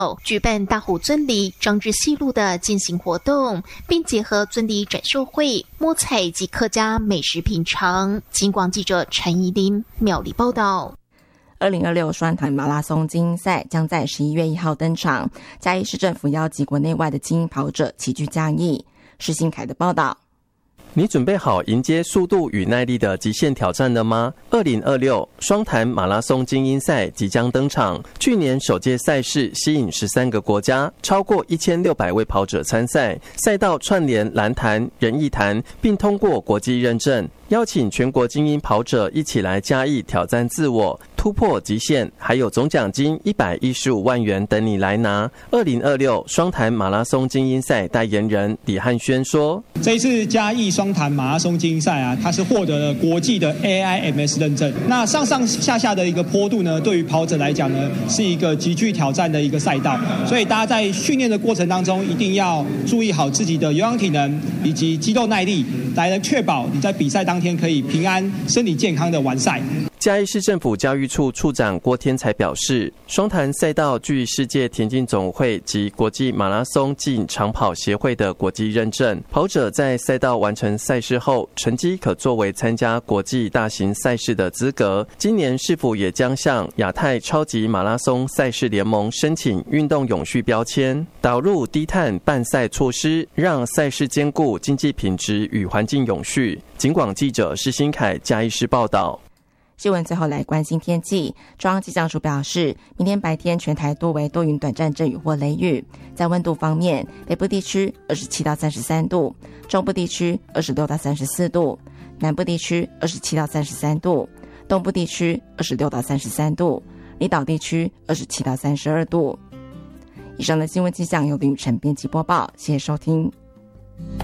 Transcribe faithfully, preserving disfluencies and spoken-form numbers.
举办大虎尊礼、张之西路的进行活动，并结合尊礼展售会、摸彩及客家美食品尝。警广记者陈怡琳苗栗报道。 二零二六双潭马拉松精英赛将在十一月一号登场，嘉义市政府邀集国内外的精英跑者齐聚嘉义。施新凯的报道。 你准备好迎接速度与耐力的极限挑战了吗？二零二六双潭马拉松精英赛即将登场。去年首届赛事吸引十三个国家，超过一千六百位跑者参赛，赛道串联蓝潭、仁义潭，并通过国际认证，邀请全国精英跑者一起来嘉义挑战自我，突破极限，还有总奖金一百一十五万元等你来拿。二零二六双潭马拉松精英赛代言人李汉轩说：“ 这一次嘉义双潭马拉松精英赛啊，它是获得了国际的 A I M S 认证。那上上下下的一个坡度呢，对于跑者来讲呢，是一个极具挑战的一个赛道。所以大家在训练的过程当中，一定要注意好自己的有氧体能以及肌肉耐力，来能确保你在比赛当天可以平安、身体健康的完赛。” 嘉义市政府教育处处长郭天才表示，双潭赛道具世界田径总会及国际马拉松暨长跑协会的国际认证，跑者在赛道完成赛事后，成绩可作为参加国际大型赛事的资格。今年是否也将向亚太超级马拉松赛事联盟申请运动永续标签，导入低碳办赛措施，让赛事兼顾经济品质与环境永续。警广记者施新凯嘉义市报道。 新闻最后来关心天气。中央气象署表示，明天白天全台多为多云短暂阵雨或雷雨。在温度方面，北部地区二十七到三十三度，中部地区二十六到三十四度，南部地区二十七到三十三度，东部地区二十六到三十三度，离岛地区二十七到三十二度。以上的新闻气象由林雨晨编辑播报，谢谢收听。